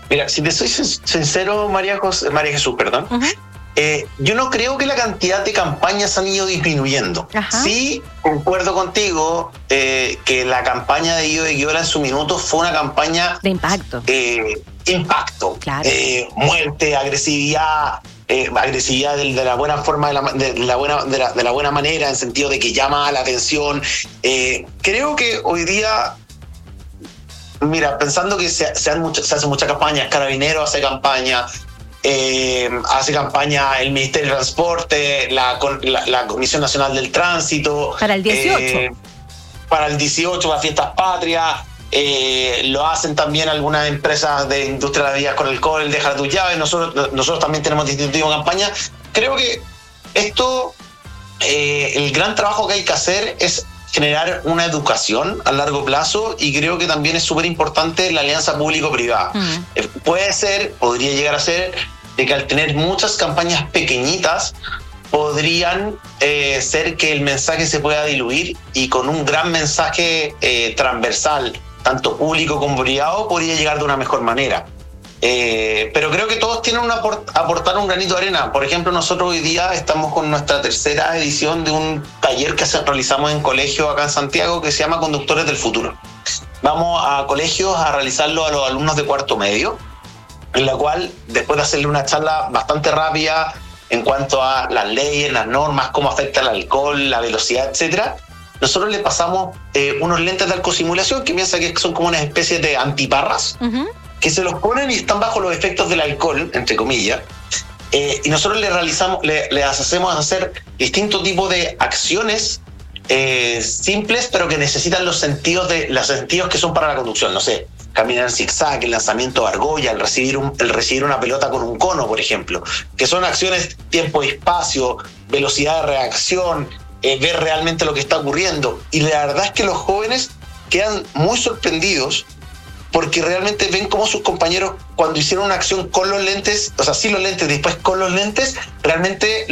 Mira, si te soy sincero, María Jesús, perdón. Uh-huh. Yo no creo que la cantidad de campañas han ido disminuyendo. Ajá. Sí, concuerdo contigo que la campaña de Guido de Guiola en su minuto fue una campaña de impacto. Impacto. Claro. Muerte, agresividad de la buena forma, de la buena manera, en sentido de que llama a la atención. Creo que hoy día, mira, pensando que se hacen muchas campañas, Carabineros hace campaña el Ministerio de Transporte, la Comisión Nacional del Tránsito. Para el 18. Para el 18, para Fiestas Patrias. Lo hacen también algunas empresas de industria de la bebida con alcohol, deja tus llaves. Nosotros también tenemos distintivo campaña. Creo que esto, el gran trabajo que hay que hacer es generar una educación a largo plazo, y creo que también es súper importante la alianza público-privada. Podría llegar a ser de que al tener muchas campañas pequeñitas podrían ser que el mensaje se pueda diluir, y con un gran mensaje transversal, tanto público como privado, podría llegar de una mejor manera. Pero creo que todos tienen aportar un granito de arena. Por ejemplo, nosotros hoy día estamos con nuestra tercera edición de un taller que realizamos en colegios acá en Santiago, que se llama Conductores del Futuro. Vamos a colegios a realizarlo a los alumnos de cuarto medio, en la cual, después de hacerle una charla bastante rápida en cuanto a las leyes, las normas, cómo afecta el alcohol, la velocidad, etcétera, nosotros le pasamos unos lentes de alcosimulación que piensa que son como una especie de antiparras, que se los ponen y están bajo los efectos del alcohol, entre comillas, y nosotros les hacemos hacer distintos tipos de acciones simples, pero que necesitan los sentidos que son para la conducción. No sé, caminar en zigzag, el lanzamiento de argolla, el recibir una pelota con un cono, por ejemplo, que son acciones tiempo y espacio, velocidad de reacción, ver realmente lo que está ocurriendo. Y la verdad es que los jóvenes quedan muy sorprendidos, porque realmente ven cómo sus compañeros, cuando hicieron una acción con los lentes, o sea, sin los lentes, después con los lentes, realmente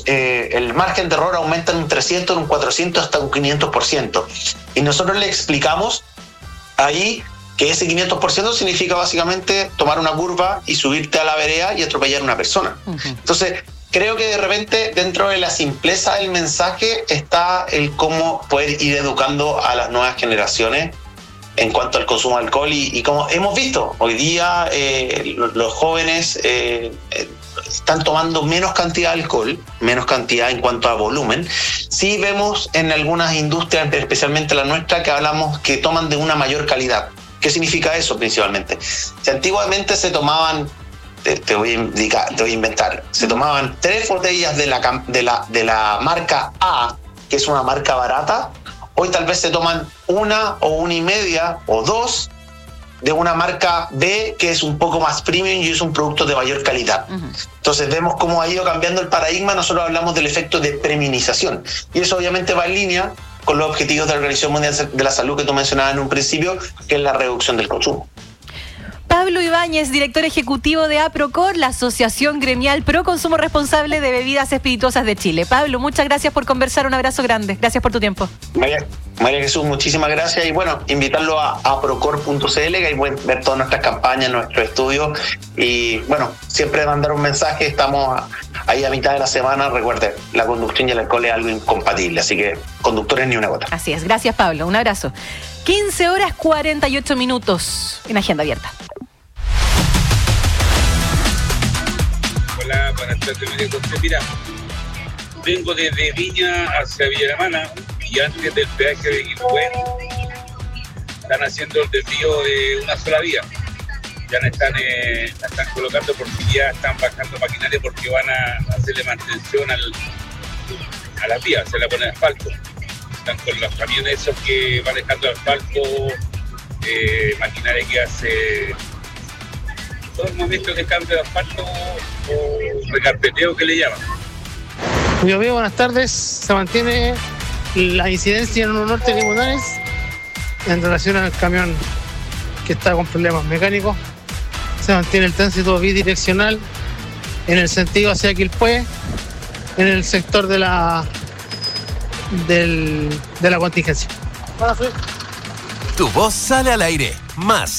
el margen de error aumenta en un 300, en un 400, hasta un 500%. Y nosotros le explicamos ahí que ese 500% significa básicamente tomar una curva y subirte a la vereda y atropellar a una persona. Entonces, creo que de repente, dentro de la simpleza del mensaje, está el cómo poder ir educando a las nuevas generaciones en cuanto al consumo de alcohol, y como hemos visto hoy día, los jóvenes están tomando menos cantidad de alcohol, menos cantidad en cuanto a volumen. Sí vemos en algunas industrias, especialmente la nuestra, que hablamos que toman de una mayor calidad. ¿Qué significa eso principalmente? Si antiguamente se tomaban, te voy a inventar, se tomaban 3 botellas de la marca A, que es una marca barata, hoy tal vez se toman 1 o 1.5 o 2 de una marca B, que es un poco más premium y es un producto de mayor calidad. Entonces vemos cómo ha ido cambiando el paradigma. Nosotros hablamos del efecto de premiumización, y eso obviamente va en línea con los objetivos de la Organización Mundial de la Salud que tú mencionabas en un principio, que es la reducción del consumo. Pablo Ibáñez, director ejecutivo de APROCOR, la Asociación Gremial Pro Consumo Responsable de Bebidas Espirituosas de Chile. Pablo, muchas gracias por conversar, un abrazo grande. Gracias por tu tiempo. María Jesús, muchísimas gracias, y bueno, invitarlo a aprocor.cl, que ahí pueden ver todas nuestras campañas, nuestros estudios, y bueno, siempre mandar un mensaje. Estamos ahí a mitad de la semana. Recuerden, la conducción y el alcohol es algo incompatible, así que conductores ni una gota. Así es, gracias Pablo, un abrazo. 15:48 en Agenda Abierta. Hola, buenas tardes, María José. Mira, vengo desde Viña hacia Villa Alemana, y antes del peaje de Quilpué están haciendo el desvío de una sola vía. Ya la están colocando, porque ya están bajando maquinaria, porque van a hacerle mantención a las vías, se la ponen asfalto. Están con los camiones esos que van dejando asfalto, maquinaria que hace todo el momento de cambio de asfalto o recarpeteo, que le llaman. Buenas tardes. Se mantiene la incidencia en 1 Norte Limonares en relación al camión que está con problemas mecánicos. Se mantiene el tránsito bidireccional en el sentido hacia Quilpué, en el sector de la contingencia. Tu voz sale al aire. más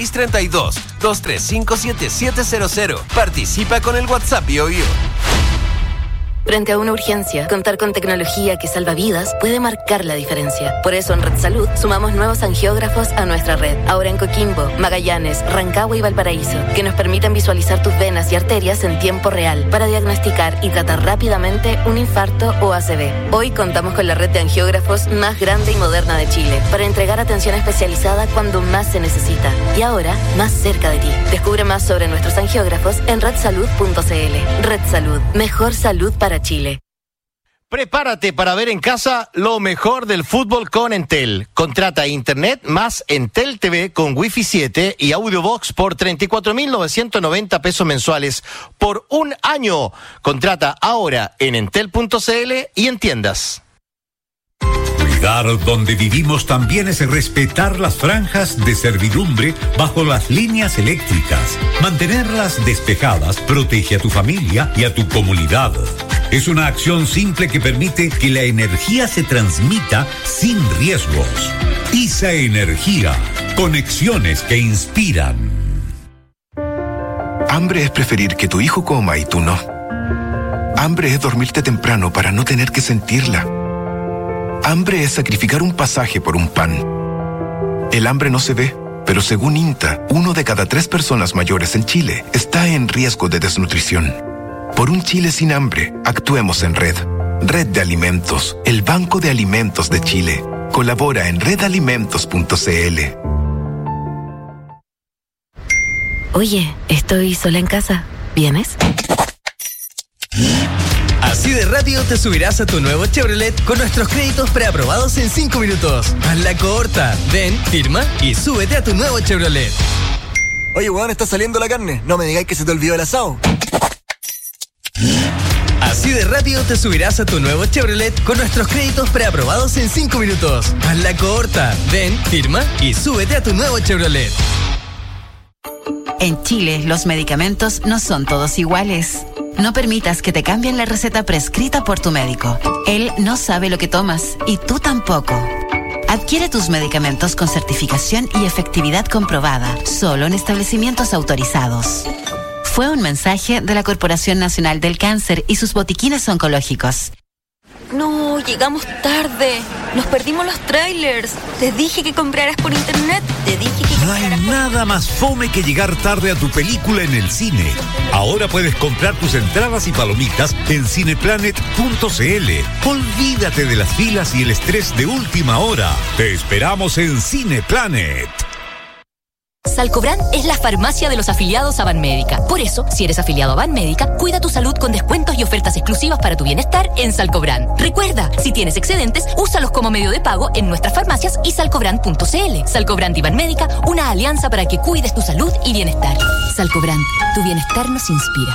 5632-235-7700. Participa con el WhatsApp BioBio. Frente a una urgencia, contar con tecnología que salva vidas puede marcar la diferencia. Por eso en Red Salud sumamos nuevos angiógrafos a nuestra red. Ahora en Coquimbo, Magallanes, Rancagua y Valparaíso, que nos permiten visualizar tus venas y arterias en tiempo real para diagnosticar y tratar rápidamente un infarto o ACV. Hoy contamos con la red de angiógrafos más grande y moderna de Chile para entregar atención especializada cuando más se necesita. Y ahora, más cerca de ti. Descubre más sobre nuestros angiógrafos en redsalud.cl. Red Salud. Mejor salud para Chile. Prepárate para ver en casa lo mejor del fútbol con Entel. Contrata internet más Entel TV con Wi-Fi 7 y Audiobox por 34.990 pesos mensuales por un año. Contrata ahora en entel.cl y en tiendas. Cuidar donde vivimos también es respetar las franjas de servidumbre bajo las líneas eléctricas. Mantenerlas despejadas protege a tu familia y a tu comunidad. Es una acción simple que permite que la energía se transmita sin riesgos. ISA Energía. Conexiones que inspiran. Hambre es preferir que tu hijo coma y tú no. Hambre es dormirte temprano para no tener que sentirla. Hambre es sacrificar un pasaje por un pan. El hambre no se ve, pero según INTA, 1 de cada 3 personas mayores en Chile está en riesgo de desnutrición. Por un Chile sin hambre, actuemos en red. Red de Alimentos, el Banco de Alimentos de Chile. Colabora en redalimentos.cl. Oye, estoy sola en casa. ¿Vienes? Así de rápido te subirás a tu nuevo Chevrolet con nuestros créditos preaprobados en 5 minutos. Hazla corta. Ven, firma y súbete a tu nuevo Chevrolet. Oye, weón, está saliendo la carne. No me digáis que se te olvidó el asado. Así de rápido te subirás a tu nuevo Chevrolet con nuestros créditos preaprobados en 5 minutos. Hazla corta. Ven, firma y súbete a tu nuevo Chevrolet. En Chile, los medicamentos no son todos iguales. No permitas que te cambien la receta prescrita por tu médico. Él no sabe lo que tomas y tú tampoco. Adquiere tus medicamentos con certificación y efectividad comprobada, solo en establecimientos autorizados. Fue un mensaje de la Corporación Nacional del Cáncer y sus botiquines oncológicos. No, llegamos tarde. Nos perdimos los trailers. Te dije que compraras por internet. No hay nada más fome que llegar tarde a tu película en el cine. Ahora puedes comprar tus entradas y palomitas en cineplanet.cl. Olvídate de las filas y el estrés de última hora. Te esperamos en Cineplanet. Salcobran es la farmacia de los afiliados a Banmédica. Por eso, si eres afiliado a Banmédica, cuida tu salud con descuentos y ofertas exclusivas para tu bienestar en Salcobran. Recuerda, si tienes excedentes, úsalos como medio de pago en nuestras farmacias y salcobran.cl. Salcobran y Banmédica, una alianza para que cuides tu salud y bienestar. Salcobran, tu bienestar nos inspira.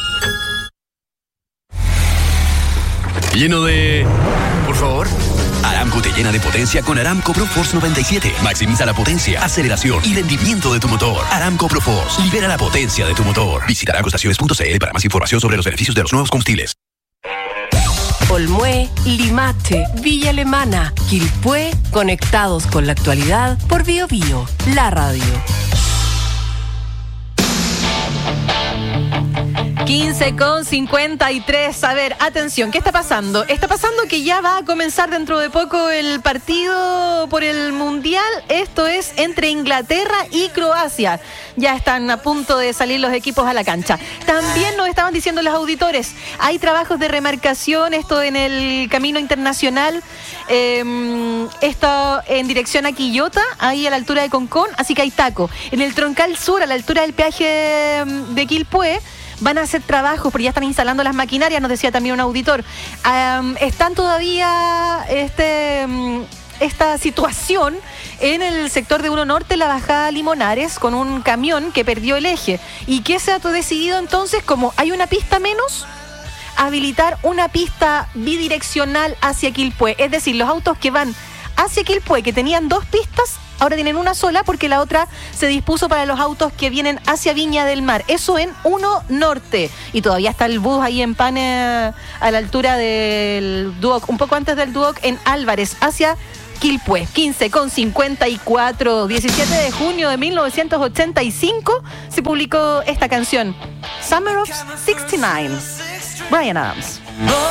Lleno de... Por favor. Aramco te llena de potencia con Aramco ProForce 97. Maximiza la potencia, aceleración y rendimiento de tu motor. Aramco ProForce. Libera la potencia de tu motor. Visita aramcoestaciones.cl para más información sobre los beneficios de los nuevos combustibles. Olmué, Limache, Villa Alemana, Quilpué, conectados con la actualidad por BioBio, la radio. 15:53. A ver, atención, ¿qué está pasando? Está pasando que ya va a comenzar dentro de poco el partido por el Mundial. Esto es entre Inglaterra y Croacia. Ya están a punto de salir los equipos a la cancha. También nos estaban diciendo los auditores, hay trabajos de remarcación, esto en el camino internacional, esto en dirección a Quillota, ahí a la altura de Concón, así que hay taco. En el troncal sur, a la altura del peaje de Quilpué, van a hacer trabajos, porque ya están instalando las maquinarias, nos decía también un auditor. Están todavía esta situación en el sector de 1 Norte, la bajada a Limonares, con un camión que perdió el eje. ¿Y qué se ha decidido entonces? Como hay una pista menos, habilitar una pista bidireccional hacia Quilpué. Es decir, los autos que van hacia Quilpué, que tenían 2 pistas, ahora tienen una sola porque la otra se dispuso para los autos que vienen hacia Viña del Mar. Eso en 1 Norte. Y todavía está el bus ahí en Pane, a la altura del Duoc, un poco antes del Duoc, en Álvarez, hacia Quilpué, 15:54, 17 de junio de 1985 se publicó esta canción, Summer of '69, Bryan Adams.